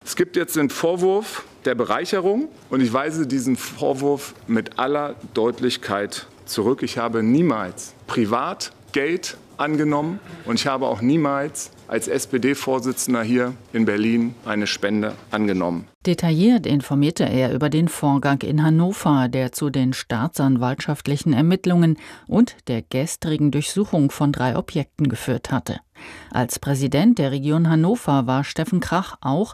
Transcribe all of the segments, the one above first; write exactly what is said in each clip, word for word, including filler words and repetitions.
Es gibt jetzt den Vorwurf der Bereicherung und ich weise diesen Vorwurf mit aller Deutlichkeit zurück. Ich habe niemals privat Geld angenommen und ich habe auch niemals als S P D-Vorsitzender hier in Berlin eine Spende angenommen. Detailliert informierte er über den Vorgang in Hannover, der zu den staatsanwaltschaftlichen Ermittlungen und der gestrigen Durchsuchung von drei Objekten geführt hatte. Als Präsident der Region Hannover war Steffen Krach auch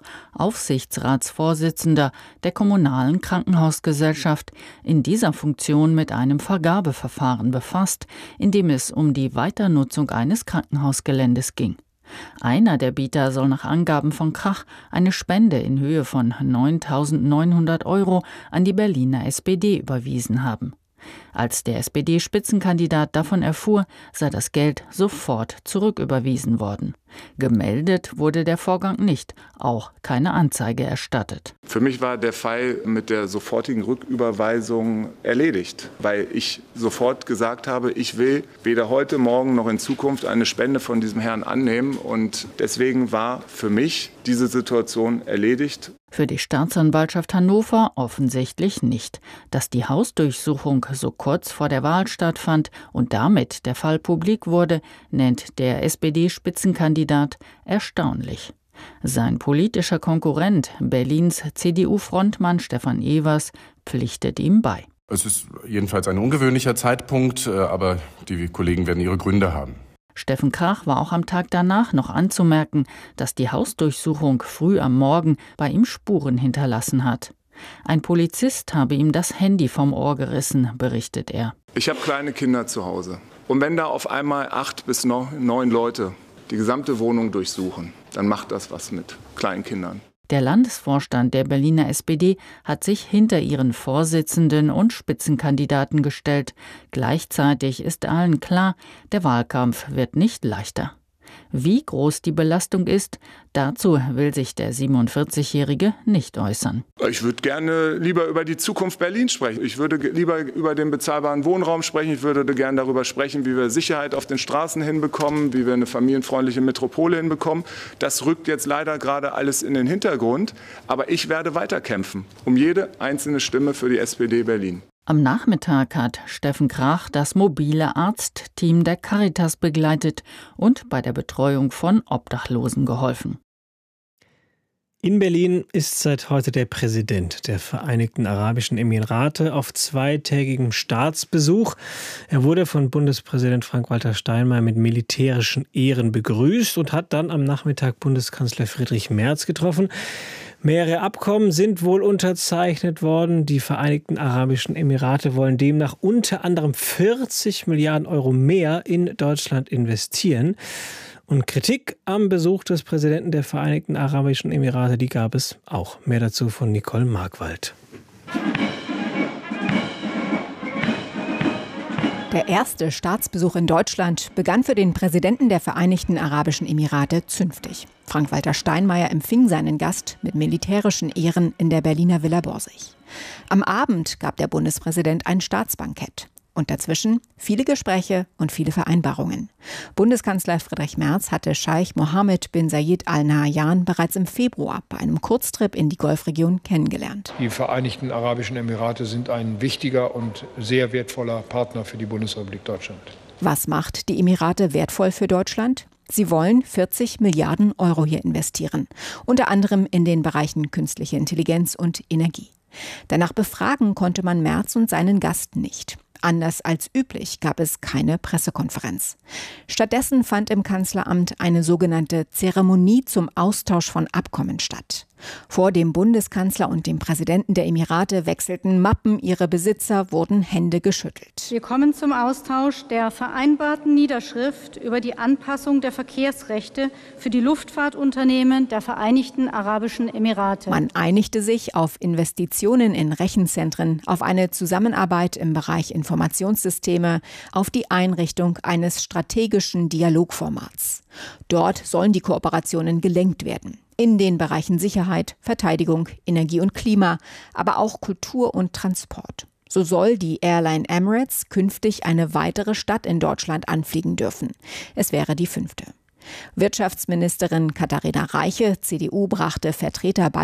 Aufsichtsratsvorsitzender der Kommunalen Krankenhausgesellschaft, in dieser Funktion mit einem Vergabeverfahren befasst, in dem es um die Weiternutzung eines Krankenhausgeländes ging. Einer der Bieter soll nach Angaben von Krach eine Spende in Höhe von neuntausendneunhundert Euro an die Berliner S P D überwiesen haben. Als der S P D-Spitzenkandidat davon erfuhr, sei das Geld sofort zurücküberwiesen worden. Gemeldet wurde der Vorgang nicht, auch keine Anzeige erstattet. Für mich war der Fall mit der sofortigen Rücküberweisung erledigt, weil ich sofort gesagt habe, ich will weder heute, morgen noch in Zukunft eine Spende von diesem Herrn annehmen. Und deswegen war für mich diese Situation erledigt. Für die Staatsanwaltschaft Hannover offensichtlich nicht. Dass die Hausdurchsuchung so kurz vor der Wahl stattfand und damit der Fall publik wurde, nennt der S P D-Spitzenkandidat erstaunlich. Sein politischer Konkurrent, Berlins C D U-Frontmann Stefan Evers, pflichtet ihm bei. Es ist jedenfalls ein ungewöhnlicher Zeitpunkt, aber die Kollegen werden ihre Gründe haben. Steffen Krach war auch am Tag danach noch anzumerken, dass die Hausdurchsuchung früh am Morgen bei ihm Spuren hinterlassen hat. Ein Polizist habe ihm das Handy vom Ohr gerissen, berichtet er. Ich habe kleine Kinder zu Hause. Und wenn da auf einmal acht bis neun Leute die gesamte Wohnung durchsuchen, dann macht das was mit kleinen Kindern. Der Landesvorstand der Berliner S P D hat sich hinter ihren Vorsitzenden und Spitzenkandidaten gestellt. Gleichzeitig ist allen klar, der Wahlkampf wird nicht leichter. Wie groß die Belastung ist, dazu will sich der siebenundvierzigjährige nicht äußern. Ich würde gerne lieber über die Zukunft Berlins sprechen. Ich würde lieber über den bezahlbaren Wohnraum sprechen. Ich würde gerne darüber sprechen, wie wir Sicherheit auf den Straßen hinbekommen, wie wir eine familienfreundliche Metropole hinbekommen. Das rückt jetzt leider gerade alles in den Hintergrund. Aber ich werde weiterkämpfen um jede einzelne Stimme für die S P D Berlin. Am Nachmittag hat Steffen Krach das mobile Arztteam der Caritas begleitet und bei der Betreuung von Obdachlosen geholfen. In Berlin ist seit heute der Präsident der Vereinigten Arabischen Emirate auf zweitägigem Staatsbesuch. Er wurde von Bundespräsident Frank-Walter Steinmeier mit militärischen Ehren begrüßt und hat dann am Nachmittag Bundeskanzler Friedrich Merz getroffen. Mehrere Abkommen sind wohl unterzeichnet worden. Die Vereinigten Arabischen Emirate wollen demnach unter anderem vierzig Milliarden Euro mehr in Deutschland investieren. Und Kritik am Besuch des Präsidenten der Vereinigten Arabischen Emirate, die gab es auch. Mehr dazu von Nicole Markwald. Der erste Staatsbesuch in Deutschland begann für den Präsidenten der Vereinigten Arabischen Emirate zünftig. Frank-Walter Steinmeier empfing seinen Gast mit militärischen Ehren in der Berliner Villa Borsig. Am Abend gab der Bundespräsident ein Staatsbankett. Und dazwischen viele Gespräche und viele Vereinbarungen. Bundeskanzler Friedrich Merz hatte Scheich Mohammed bin Zayed Al Nahyan bereits im Februar bei einem Kurztrip in die Golfregion kennengelernt. Die Vereinigten Arabischen Emirate sind ein wichtiger und sehr wertvoller Partner für die Bundesrepublik Deutschland. Was macht die Emirate wertvoll für Deutschland? Sie wollen vierzig Milliarden Euro hier investieren, unter anderem in den Bereichen künstliche Intelligenz und Energie. Danach befragen konnte man Merz und seinen Gast nicht. Anders als üblich gab es keine Pressekonferenz. Stattdessen fand im Kanzleramt eine sogenannte Zeremonie zum Austausch von Abkommen statt. Vor dem Bundeskanzler und dem Präsidenten der Emirate wechselten Mappen, ihre Besitzer wurden Hände geschüttelt. Wir kommen zum Austausch der vereinbarten Niederschrift über die Anpassung der Verkehrsrechte für die Luftfahrtunternehmen der Vereinigten Arabischen Emirate. Man einigte sich auf Investitionen in Rechenzentren, auf eine Zusammenarbeit im Bereich Informationssysteme, auf die Einrichtung eines strategischen Dialogformats. Dort sollen die Kooperationen gelenkt werden. In den Bereichen Sicherheit, Verteidigung, Energie und Klima, aber auch Kultur und Transport. So soll die Airline Emirates künftig eine weitere Stadt in Deutschland anfliegen dürfen. Es wäre die fünfte. Wirtschaftsministerin Katharina Reiche, C D U, brachte Vertreter bei